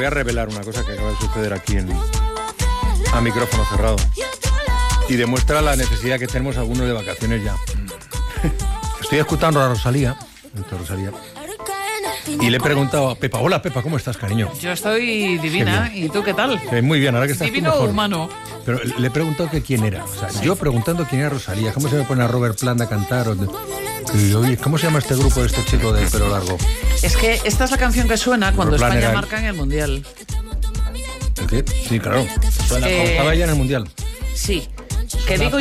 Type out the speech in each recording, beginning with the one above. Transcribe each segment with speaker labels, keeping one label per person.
Speaker 1: voy a revelar una cosa que acaba de suceder aquí a micrófono cerrado. Y demuestra la necesidad que tenemos algunos de vacaciones ya. Estoy escuchando a Rosalía. Y le he preguntado a Pepa. Hola, Pepa, ¿cómo estás, cariño?
Speaker 2: Yo estoy divina. ¿Y tú qué tal?
Speaker 1: Muy bien, ahora que estás
Speaker 2: ¿Divino
Speaker 1: tú mejor.
Speaker 2: o humano?
Speaker 1: Pero le he preguntado que quién era. O sea, yo preguntando quién era Rosalía. ¿Cómo se me pone a Robert Plant a cantar? Oye, ¿cómo se llama este grupo de este chico de pelo largo?
Speaker 2: Es que esta es la canción que suena cuando
Speaker 1: Plan
Speaker 2: España
Speaker 1: era-
Speaker 2: marca en el Mundial.
Speaker 1: ¿El qué? Sí, claro. Suena como estaba ya en el Mundial.
Speaker 2: Sí. Que digo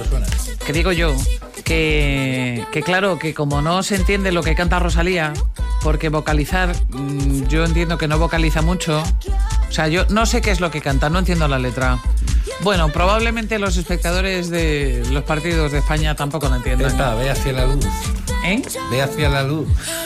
Speaker 2: yo que claro, que como no se entiende lo que canta Rosalía, porque vocalizar, yo entiendo que no vocaliza mucho. O sea, yo no sé qué es lo que canta, no entiendo la letra. Bueno, probablemente los espectadores de los partidos de España tampoco lo entiendan.
Speaker 3: Pepa, ve hacia la luz.
Speaker 2: ¿Eh?
Speaker 3: Ve hacia la luz.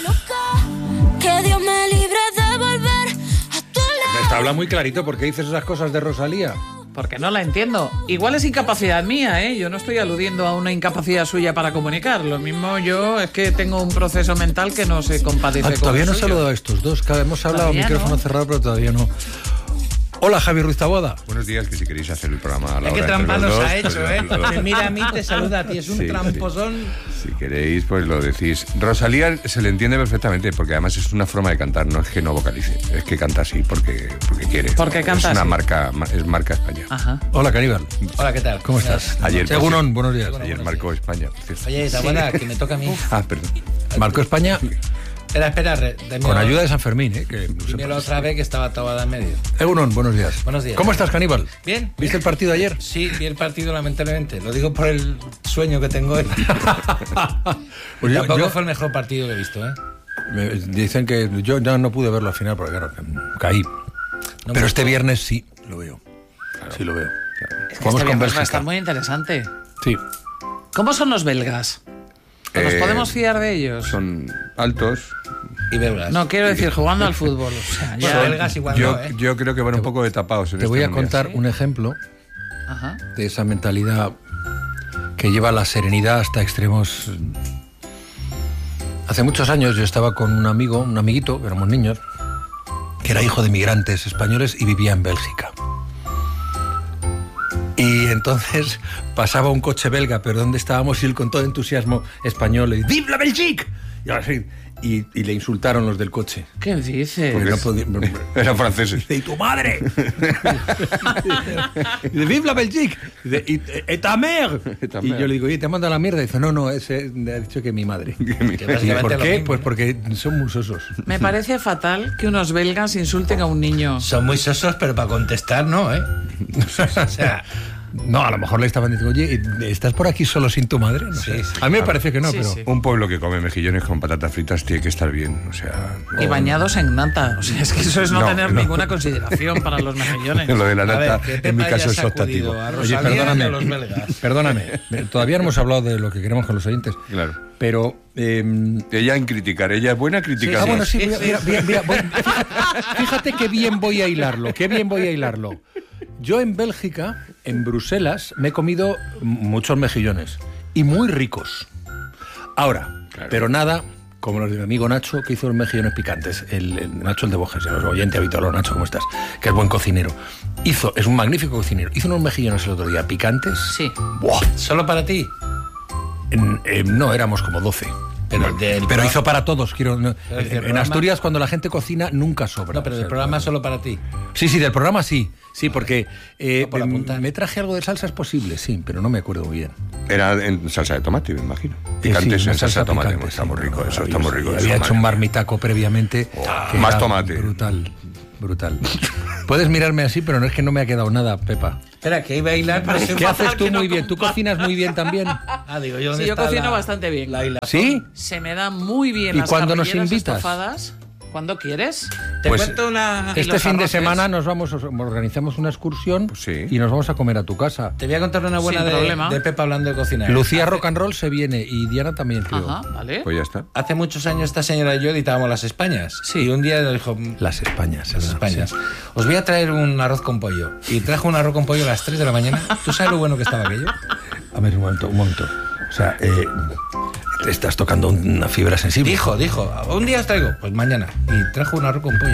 Speaker 4: Que Dios me libre de volver a tu lado.
Speaker 1: Te habla muy clarito. ¿Por qué dices esas cosas de Rosalía?
Speaker 2: Porque no la entiendo. Igual es incapacidad mía, ¿eh? Yo no estoy aludiendo a una incapacidad suya para comunicar. Lo mismo yo es que tengo un proceso mental que no se compadece con
Speaker 1: Todavía
Speaker 2: el
Speaker 1: no he
Speaker 2: suyo.
Speaker 1: saludado a estos dos. Hemos hablado a
Speaker 2: Todavía
Speaker 1: micrófono
Speaker 2: no.
Speaker 1: cerrado, pero todavía no. Hola, Javi Ruiz Taboada.
Speaker 5: Buenos días, que si queréis hacer el programa a la
Speaker 3: Es que
Speaker 5: hora
Speaker 3: trampa
Speaker 5: entre los
Speaker 3: nos
Speaker 5: dos,
Speaker 3: ha hecho,
Speaker 5: pues,
Speaker 3: ¿eh? Te mira a mí, te saluda a ti. Es un
Speaker 5: Sí,
Speaker 3: tramposón.
Speaker 5: Si queréis, pues lo decís. Rosalía se le entiende perfectamente, porque además es una forma de cantar, no es que no vocalice, es que canta así porque quiere.
Speaker 2: Porque canta
Speaker 5: es una
Speaker 2: así.
Speaker 5: marca, es marca España.
Speaker 2: Ajá.
Speaker 1: Hola, Caníbal.
Speaker 3: Hola, ¿qué tal?
Speaker 1: ¿Cómo estás?
Speaker 5: Ayer,
Speaker 1: Egunon, buenos días.
Speaker 5: Ayer marcó España, por cierto.
Speaker 3: Oye, Taboada, que me toca a mí.
Speaker 5: Ah, perdón.
Speaker 1: Marcó España
Speaker 3: Espera,
Speaker 1: con ayuda de San Fermín, ¿eh? Que no sé
Speaker 3: dímelo
Speaker 1: por qué.
Speaker 3: otra vez que estaba Taboada en medio.
Speaker 1: Egunon, buenos días.
Speaker 3: Buenos días.
Speaker 1: ¿Cómo estás, Caníbal?
Speaker 3: Bien.
Speaker 1: ¿Viste el partido de ayer?
Speaker 3: Sí, vi el partido lamentablemente. Lo digo por el sueño que tengo hoy.
Speaker 1: Pues yo-
Speaker 3: Tampoco
Speaker 1: yo-
Speaker 3: fue el mejor partido que he visto, ¿eh?
Speaker 1: Me dicen que yo ya no pude verlo al final porque, claro, caí.
Speaker 3: No
Speaker 1: Pero
Speaker 3: me
Speaker 1: este
Speaker 3: gustó.
Speaker 1: viernes sí lo veo. Sí lo veo.
Speaker 2: Es que
Speaker 1: Jugamos
Speaker 2: este
Speaker 1: con
Speaker 2: viernes va a
Speaker 1: Bélgica.
Speaker 2: estar muy interesante.
Speaker 1: Sí.
Speaker 2: ¿Cómo son los belgas? ¿Nos podemos fiar de ellos?
Speaker 5: Son altos.
Speaker 3: Y belgas.
Speaker 2: No, quiero decir, jugando al fútbol. O sea, ya...
Speaker 3: Bueno, belgas igual
Speaker 5: Yo,
Speaker 3: no, ¿eh?
Speaker 5: yo creo que van un poco de tapados en
Speaker 1: Te
Speaker 5: este
Speaker 1: voy a
Speaker 5: mundial.
Speaker 1: contar un ejemplo
Speaker 2: Ajá.
Speaker 1: de esa mentalidad que lleva la serenidad hasta extremos. Hace muchos años yo estaba con un amigo, un amiguito, éramos niños, que era hijo de migrantes españoles y vivía en Bélgica. Y entonces pasaba un coche belga, pero ¿dónde estábamos? Y él con todo entusiasmo español, y ¡Vive la Belgique! Y, así, y le insultaron los del coche.
Speaker 2: ¿Qué dices?
Speaker 1: Porque no podía...
Speaker 5: Eran franceses.
Speaker 1: ¡Y tu madre! Y dice, ¡Vive la Belgique! Y dice, ¡Et ta mère!
Speaker 5: Ta
Speaker 1: Y
Speaker 5: mère.
Speaker 1: yo le digo, oye, te mando a la mierda. Y dice, no, ese ha dicho que mi madre.
Speaker 3: Que
Speaker 1: ¿Y
Speaker 3: básicamente
Speaker 1: por
Speaker 3: lo
Speaker 1: qué?
Speaker 3: mismo,
Speaker 1: Pues
Speaker 3: ¿no?
Speaker 1: porque son muy sosos.
Speaker 2: Me parece fatal que unos belgas insulten a un niño.
Speaker 3: Son muy sosos, pero para contestar no, ¿eh? O sea,
Speaker 1: No, a lo mejor le estaban diciendo, oye, ¿estás por aquí solo sin tu madre? No
Speaker 3: Sí,
Speaker 1: sé.
Speaker 3: sí.
Speaker 1: A mí me parece que no,
Speaker 2: Sí,
Speaker 1: pero...
Speaker 2: sí.
Speaker 5: Un pueblo que come mejillones con patatas fritas tiene que estar bien, o sea...
Speaker 2: Y bañados en nata. O sea, es que eso es no,
Speaker 5: No,
Speaker 2: tener
Speaker 5: no.
Speaker 2: ninguna consideración para los mejillones.
Speaker 5: Lo de la
Speaker 3: a ver,
Speaker 5: nata,
Speaker 3: que
Speaker 5: en mi
Speaker 3: Pepa
Speaker 5: caso,
Speaker 3: ya
Speaker 5: es
Speaker 3: se ha acudido
Speaker 5: optativo.
Speaker 3: a
Speaker 1: Oye,
Speaker 3: Rosalía y a
Speaker 1: perdóname,
Speaker 3: los belgas.
Speaker 1: perdóname. Todavía no hemos hablado de lo que queremos con los oyentes.
Speaker 5: Claro.
Speaker 1: Pero...
Speaker 5: Ella en criticar, ella es buena criticando.
Speaker 1: Ah, bueno, sí, fíjate qué bien voy a hilarlo, Yo en Bélgica, en Bruselas, me he comido muchos mejillones y muy ricos. Ahora,
Speaker 5: Claro.
Speaker 1: pero nada como los de mi amigo Nacho, que hizo los mejillones picantes. El Nacho, el de Bojes, el oyente habitual. Nacho, ¿cómo estás? Que es buen cocinero. Es un magnífico cocinero. Hizo unos mejillones el otro día picantes.
Speaker 2: Sí.
Speaker 1: ¡Buah!
Speaker 3: ¿Solo para ti?
Speaker 1: No, éramos como 12. Pero hizo para todos.
Speaker 3: Pero el
Speaker 1: En
Speaker 3: programa-
Speaker 1: Asturias, cuando la gente cocina, nunca sobra.
Speaker 3: No, pero
Speaker 1: O
Speaker 3: del
Speaker 1: sea,
Speaker 3: programa solo para ti.
Speaker 1: Sí, del programa sí. Sí, porque
Speaker 3: No, por apuntar.
Speaker 1: me traje algo de salsas posible, sí, pero no me acuerdo muy bien.
Speaker 5: Era en salsa de tomate, me imagino. Picantes
Speaker 1: Sí, una
Speaker 5: en salsa de tomate.
Speaker 1: picante,
Speaker 5: Está
Speaker 1: sí,
Speaker 5: muy rico,
Speaker 1: bueno,
Speaker 5: eso está muy rico.
Speaker 1: Había
Speaker 5: eso,
Speaker 1: hecho un
Speaker 5: madre.
Speaker 1: marmitaco previamente. que
Speaker 5: Más
Speaker 1: era
Speaker 5: tomate.
Speaker 1: Brutal. Puedes mirarme así, pero no es que no me ha quedado nada, Pepa.
Speaker 3: Espera, que iba a hilar. Pero
Speaker 1: ¿Qué haces tú muy bien? ¿Tú cocinas muy bien también?
Speaker 3: Ah, digo, yo, ¿dónde
Speaker 2: Sí, yo
Speaker 3: está
Speaker 2: cocino
Speaker 3: la-
Speaker 2: bastante bien.
Speaker 3: la hilación?
Speaker 1: ¿Sí?
Speaker 2: Se me dan muy bien
Speaker 1: ¿Y
Speaker 2: las
Speaker 1: cuándo nos
Speaker 2: carrilleras
Speaker 1: invitas?
Speaker 2: estofadas. ¿Cuándo quieres?
Speaker 3: Te
Speaker 1: Pues,
Speaker 3: cuento una...
Speaker 2: ¿Y
Speaker 1: Este
Speaker 2: los
Speaker 1: fin de
Speaker 2: arroces?
Speaker 1: semana organizamos una excursión
Speaker 5: Pues sí.
Speaker 1: y nos vamos a comer a tu casa.
Speaker 3: Te voy a contar una buena
Speaker 2: Sin problema.
Speaker 3: de Pepa hablando de cocinar.
Speaker 1: Lucía Rock and Roll se viene y Diana también, creo.
Speaker 2: Ajá, vale.
Speaker 5: Pues ya está.
Speaker 3: Hace muchos años esta señora y yo editábamos Las Españas.
Speaker 2: Sí.
Speaker 3: Y un día nos dijo...
Speaker 1: Las Españas.
Speaker 3: Las Españas. Os voy a traer un arroz con pollo. Y trajo un arroz con pollo a las 3 de la mañana. ¿Tú sabes lo bueno que estaba aquello?
Speaker 1: A ver, un momento. O sea, te estás tocando una fibra sensible.
Speaker 3: Dijo, un día os traigo. Pues mañana. Y trajo un arroz con pollo.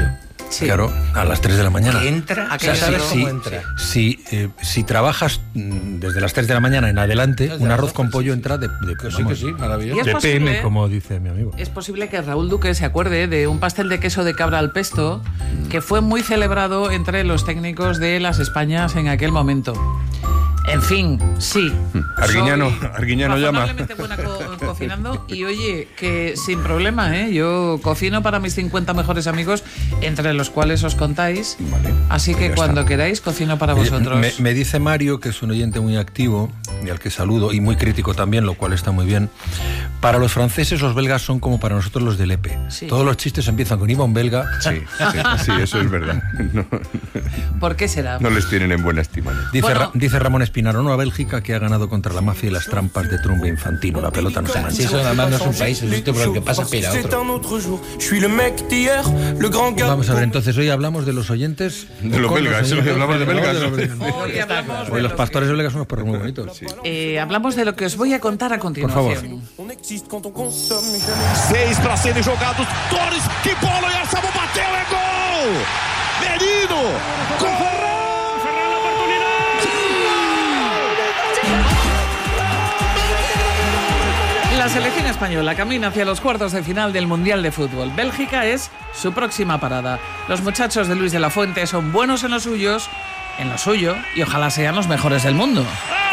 Speaker 2: Sí.
Speaker 1: Claro, a las 3 de la mañana.
Speaker 3: Que entra,
Speaker 2: ¿A qué
Speaker 3: ¿sabes
Speaker 2: hora?
Speaker 3: cómo entra?
Speaker 1: Si trabajas desde las 3 de la mañana en adelante, un arroz con pollo entra de
Speaker 3: Sí, maravilloso.
Speaker 2: Y es
Speaker 1: de
Speaker 2: posible,
Speaker 1: PM, como dice mi amigo.
Speaker 2: Es posible que Raúl Duque se acuerde de un pastel de queso de cabra al pesto que fue muy celebrado entre los técnicos de las Españas en aquel momento. En fin, sí.
Speaker 5: Arguiñano
Speaker 2: Soy
Speaker 5: llama.
Speaker 2: razonablemente buena cocinando y oye, que sin problema, ¿eh? Yo cocino para mis 50 mejores amigos, entre los cuales os contáis.
Speaker 5: Vale,
Speaker 2: Así
Speaker 5: pues
Speaker 2: que
Speaker 5: ya
Speaker 2: cuando
Speaker 5: está.
Speaker 2: queráis, cocino para vosotros.
Speaker 1: Me dice Mario, que es un oyente muy activo y al que saludo, y muy crítico también, lo cual está muy bien. Para los franceses, los belgas son como para nosotros los del EPE.
Speaker 2: Sí.
Speaker 1: Todos los chistes empiezan con iba un belga.
Speaker 5: Sí, eso es verdad. No,
Speaker 2: ¿Por qué será?
Speaker 5: no les tienen en buena estima. ¿No?
Speaker 1: Dice,
Speaker 2: Bueno.
Speaker 1: dice Ramón Espinaro, no a Bélgica, que ha ganado contra la mafia y las trampas de Trump e Infantino. La pelota no se mancha.
Speaker 3: Sí, eso además no es un país, es un sitio por el que pasa pira otro.
Speaker 1: Vamos a ver, entonces hoy hablamos de los oyentes.
Speaker 5: De los
Speaker 1: con
Speaker 5: belgas,
Speaker 1: los oyentes,
Speaker 5: hablamos de belgas.
Speaker 2: Hoy hablamos de
Speaker 1: Hoy los
Speaker 2: lo
Speaker 1: pastores belgas son unos perros muy bonitos.
Speaker 2: hablamos de lo que os voy a contar a continuación.
Speaker 1: favor.
Speaker 6: 6 para serem jogados. Torres, que bola! E essa bola bateu, é gol! Merino! Gol!
Speaker 2: La selección española camina hacia los cuartos de final del Mundial de Fútbol. Bélgica es su próxima parada. Los muchachos de Luis de la Fuente son buenos en lo suyo, y ojalá sean los mejores del mundo.